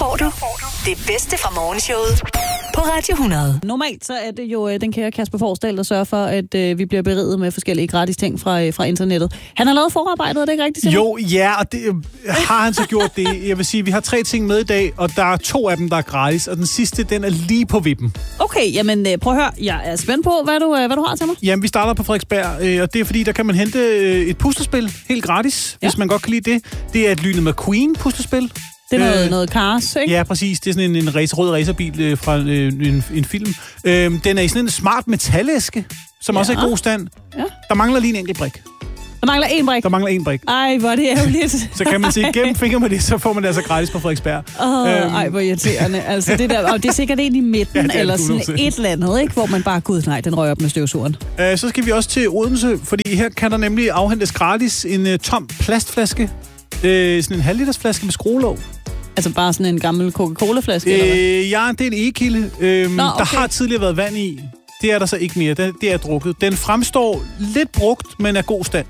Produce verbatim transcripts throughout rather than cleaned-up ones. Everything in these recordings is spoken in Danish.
får du det bedste fra morgenshowet på Radio hundrede. Normalt så er det jo øh, den kære Kasper Forsdal, der sørger for, at øh, vi bliver beriget med forskellige gratis ting fra, øh, fra internettet. Han har lavet forarbejdet, er det ikke rigtigt? Simon? Jo, ja, og det øh, har han så gjort det. Jeg vil sige, vi har tre ting med i dag, og der er to af dem, der er gratis, og den sidste, den er lige på vippen. Okay, jamen øh, prøv at høre. Jeg er spændt på, hvad du, øh, hvad du har til mig. Jamen, vi starter på Frederiksberg, øh, og det er fordi, der kan man hente øh, et puslespil helt gratis, ja. Hvis man godt kan lide det. Det er et Lynet McQueen puslespil. Det er noget, øh, noget Cars, ikke? Ja, præcis. Det er sådan en, en racer, rød racerbil øh, fra øh, en, en film. Øh, den er i sådan en smart metalæske, som ja. også er i god stand. Ja. Der mangler lige en enkelt brik. Der mangler en brik? Der mangler en brik. Ej, hvor er det ærgerligt. Så kan man se gennem fingre med det, så får man det altså gratis på Frederiksberg. Oh, øhm. Ej, hvor irriterende. Altså, det, der, og det er sikkert en i midten, ja, eller sådan et eller andet, ikke? Hvor man bare, gud nej, den rører op med støvsugeren. Øh, så skal vi også til Odense, fordi her kan der nemlig afhentes gratis en uh, tom plastflaske. Øh, sådan en halvliters flaske med skruelåg. Altså bare sådan en gammel Coca-Cola-flaske, øh, eller hvad? Ja, det er en egekilde. Øh, Nå, okay. Der har tidligere været vand i. Det er der så ikke mere. Det, det er drukket. Den fremstår lidt brugt, men er god stand.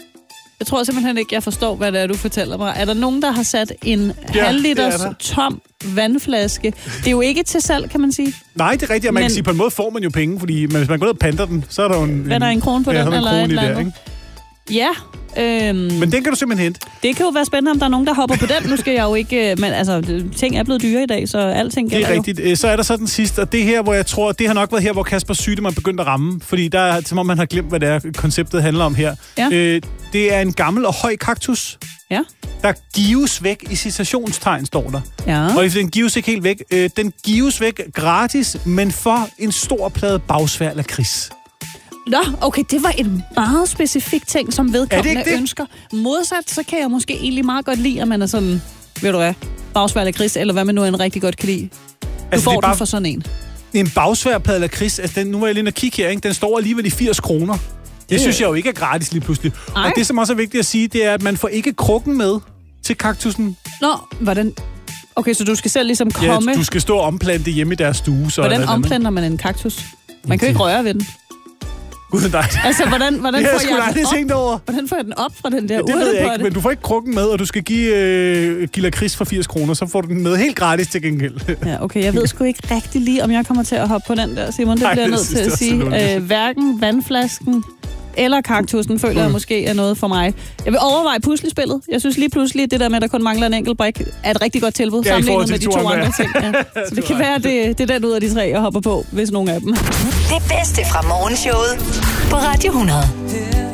Jeg tror simpelthen ikke, jeg forstår, hvad det er, du fortæller mig. Er der nogen, der har sat en ja, halvliters tom vandflaske? Det er jo ikke til salg, kan man sige. Nej, det er rigtigt. Man men... kan sige, på en måde får man jo penge, fordi hvis man går ned og panter den, så er der jo en... Er der en krone på ja, den, eller et eller andet? Ja. Øhm, men den kan du simpelthen hente. Det kan jo være spændende, om der er nogen, der hopper på den. Nu skal jeg jo ikke... Men altså, ting er blevet dyre i dag, så alting gælder. Det er rigtigt. Jo. Så er der så den sidste, og det her, hvor jeg tror, det har nok været her, hvor Kaspers sygdom er begyndt at ramme. Fordi der er, som om man har glemt, hvad det er, konceptet handler om her. Ja. Øh, det er en gammel og høj kaktus. Ja. Der gives væk i citationstegn, står der. Ja. Og den gives ikke helt væk. Øh, den gives væk gratis, men for en stor plade bagsvær lakrids. Nå, okay, det var en meget specifik ting, som vedkommende ønsker. Modsat, så kan jeg måske egentlig meget godt lide, at man er sådan, ved du hvad, bagsvær lakrids, eller hvad man nu en rigtig godt kan lide. Du altså, får bare... den for sådan en. En bagsvær plade lakrids, altså den, nu var jeg lige inde og kigge her, ikke? Den står alligevel i firs kroner. Det, det synes jeg jo ikke er gratis lige pludselig. Ej. Og det, som også er vigtigt at sige, det er, at man får ikke krukken med til kaktusen. Nå, hvordan... Okay, så du skal selv ligesom komme... Ja, du skal stå og omplante hjemme i deres stue. Så hvordan omplanter man en kaktus? Man kan jo ikke røre ved den. Gud, nej. Altså, hvordan, hvordan, det får jeg jeg den op? Over. hvordan får jeg den op fra den der ja, det ved jeg ikke, men du får ikke krukken med, og du skal give, øh, give lakrids for firs kroner, så får du den med helt gratis til gengæld. Ja, okay. Jeg ved sgu ikke rigtig lige, om jeg kommer til at hoppe på den der, Simon. Det bliver jeg nødt til at sige. Øh, hverken vandflasken eller kaktusen føler jeg måske er noget for mig. Jeg vil overveje puslespillet. Jeg synes lige pludselig, det der med, at der kun mangler en enkelt brik, er et rigtig godt tilbud, ja, sammenlignet med de to andre, andre ting. Ja. Så det kan være, at det, det er den ud af de tre, jeg hopper på, hvis nogen af dem. Det bedste fra morgenshowet på Radio hundrede.